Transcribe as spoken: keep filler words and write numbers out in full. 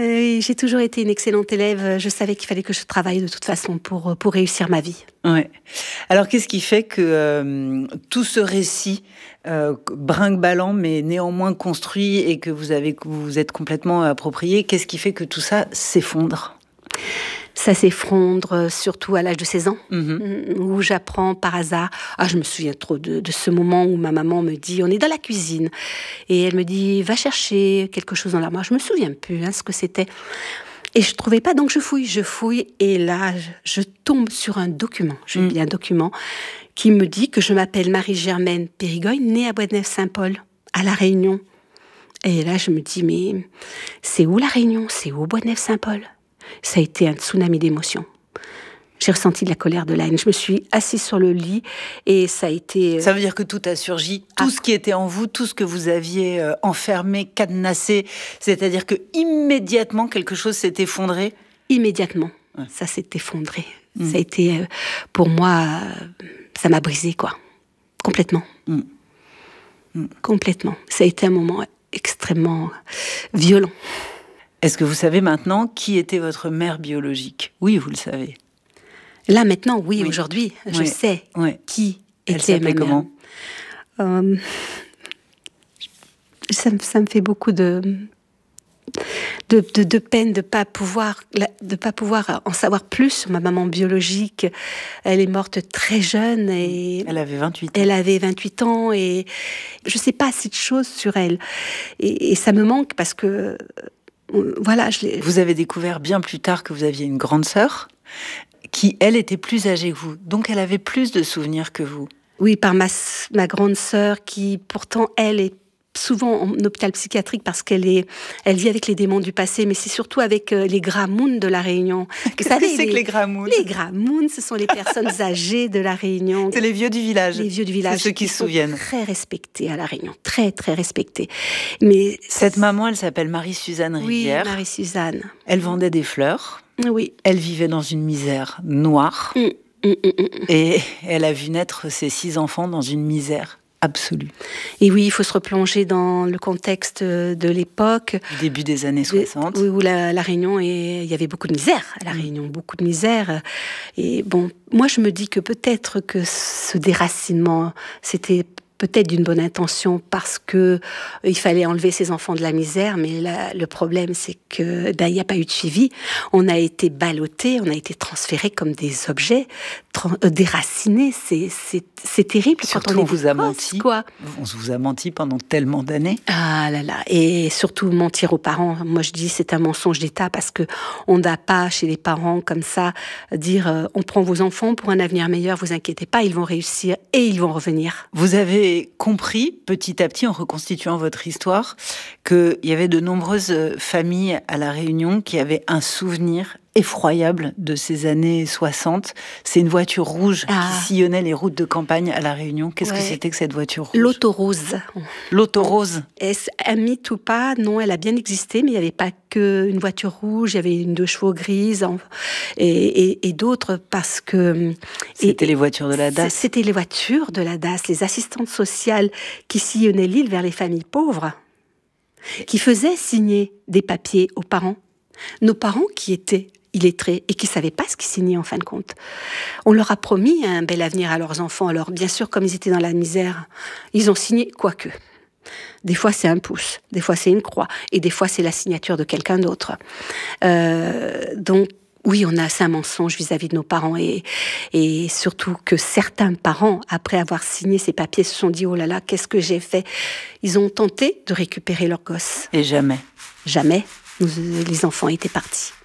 Euh, j'ai toujours été une excellente élève. Je savais qu'il fallait que je travaille de toute façon pour, pour réussir ma vie. Ouais. Alors, qu'est-ce qui fait que euh, tout ce récit euh, brinque-ballant, mais néanmoins construit et que vous avez, que vous vous êtes complètement approprié, qu'est-ce qui fait que tout ça s'effondre ? Ça s'effondre surtout à l'âge de seize ans, Mmh. où j'apprends par hasard. Ah, je me souviens trop de, de ce moment où ma maman me dit, on est dans la cuisine, et elle me dit, va chercher quelque chose dans l'armoire. Je me souviens plus hein, ce que c'était. Et je trouvais pas, donc je fouille, je fouille, et là, je, je tombe sur un document, je Mmh. lis un document, qui me dit que je m'appelle Marie-Germaine Périgogne, née à Boisneuf-Saint-Paul, à La Réunion. Et là, je me dis, mais c'est où La Réunion ? C'est où Boisneuf-Saint-Paul ? Ça a été un tsunami d'émotions. J'ai ressenti de la colère, de la haine. Je me suis assise sur le lit et ça a été... Ça veut dire que tout a surgi, tout ah. ce qui était en vous, tout ce que vous aviez euh, enfermé, cadenassé, c'est-à-dire que immédiatement quelque chose s'est effondré. Immédiatement, ouais. Ça s'est effondré. Mmh. Ça a été, euh, pour moi, euh, ça m'a brisé, quoi. Complètement. Mmh. Mmh. Complètement. Ça a été un moment extrêmement violent. Est-ce que vous savez maintenant qui était votre mère biologique ? Oui, vous le savez. Là, maintenant, oui, oui. Aujourd'hui, oui. je sais oui. qui Elle était ma mère. Comment euh, ça, ça me fait beaucoup de, de, de, de peine de ne pas pouvoir, de pas pouvoir en savoir plus sur ma maman biologique. Elle est morte très jeune. Et elle avait vingt-huit ans. Elle avait vingt-huit ans et je ne sais pas assez de choses sur elle. Et, et ça me manque parce que... Voilà, je l'ai... Vous avez découvert bien plus tard que vous aviez une grande sœur qui, elle, était plus âgée que vous. Donc, elle avait plus de souvenirs que vous. Oui, par ma, ma grande sœur qui, pourtant, elle est souvent en hôpital psychiatrique parce qu'elle est, elle vit avec les démons du passé, mais c'est surtout avec euh, les Gramounes de La Réunion. Qu'est-ce savez, que c'est les, que les Gramounes ? Les Gramounes, ce sont les personnes âgées de La Réunion. C'est les vieux du village. Les vieux du village. C'est ceux qui, qui se souviennent. Très respectés à La Réunion, très très respectés. Mais cette maman, elle s'appelle Marie-Suzanne Rivière. Oui, Marie-Suzanne. Elle vendait des fleurs. Oui. Elle vivait dans une misère noire. Mm. Mm, mm, mm. Et elle a vu naître ses six enfants dans une misère absolue. Et oui, il faut se replonger dans le contexte de l'époque. Du début des années soixante. Oui, où la, la Réunion, est, il y avait beaucoup de misère à La Réunion, beaucoup de misère. Et bon, moi je me dis que peut-être que ce déracinement, c'était peut-être d'une bonne intention parce que il fallait enlever ces enfants de la misère, mais là, le problème, c'est que ben, il n'y a pas eu de suivi. On a été ballottés, on a été transférés comme des objets, tra- euh, déracinés. C'est, c'est, c'est terrible. Surtout quand on, on est vous a gosse, menti. Quoi. On vous a menti pendant tellement d'années. Ah là là, et surtout mentir aux parents. Moi, je dis c'est un mensonge d'État parce que on n'a pas chez les parents comme ça dire euh, on prend vos enfants pour un avenir meilleur. Vous inquiétez pas, ils vont réussir et ils vont revenir. Vous avez compris petit à petit en reconstituant votre histoire qu'il y avait de nombreuses familles à La Réunion qui avaient un souvenir effroyable de ces années soixante. C'est une voiture rouge ah. qui sillonnait les routes de campagne à La Réunion. Qu'est-ce ouais. que c'était que cette voiture rouge ? L'autorose. L'autorose. Est-ce un mythe ou pas ? Non, elle a bien existé, mais il n'y avait pas qu'une voiture rouge, il y avait une deux chevaux grise et, et, et d'autres parce que... C'était et, les voitures de la D A S. C'était les voitures de la D A S, les assistantes sociales qui sillonnaient l'île vers les familles pauvres, qui faisaient signer des papiers aux parents. Nos parents qui étaient illettrés et qui ne savaient pas ce qu'ils signaient en fin de compte. On leur a promis un bel avenir à leurs enfants. Alors bien sûr, comme ils étaient dans la misère, ils ont signé quoique. Des fois, c'est un pouce, des fois, c'est une croix, et des fois, c'est la signature de quelqu'un d'autre. Euh, donc, oui, on a c'est un mensonge vis-à-vis de nos parents et, et surtout que certains parents, après avoir signé ces papiers, se sont dit « Oh là là, qu'est-ce que j'ai fait ?» Ils ont tenté de récupérer leurs gosses. Et jamais. Jamais. Nous, les enfants étaient partis.